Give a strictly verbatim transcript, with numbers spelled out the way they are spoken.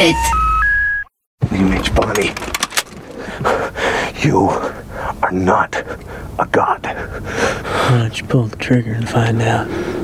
it! Image Bonnie, you are not a god. Why don't you pull the trigger and find out?